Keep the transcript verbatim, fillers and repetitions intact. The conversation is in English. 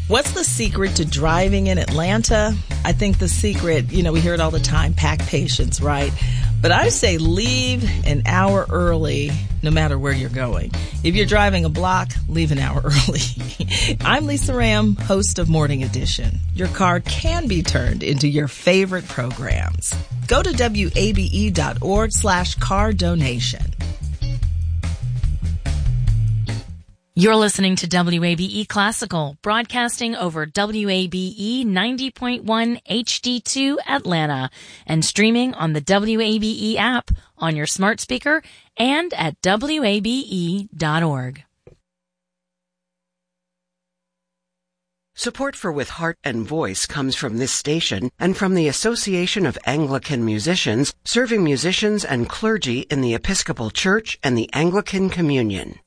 What's the secret to driving in Atlanta? I think the secret, you know, we hear it all the time, pack patience, right? But I say leave an hour early no matter where you're going. If you're driving a block, leave an hour early. I'm Lisa Ram, host of Morning Edition. Your car can be turned into your favorite programs. Go to W A B E dot org slash car donation. You're listening to W A B E Classical, broadcasting over W A B E ninety point one H D two Atlanta and streaming on the W A B E app on your smart speaker and at W A B E dot org. Support for With Heart and Voice comes from this station and from the Association of Anglican Musicians, serving musicians and clergy in the Episcopal Church and the Anglican Communion.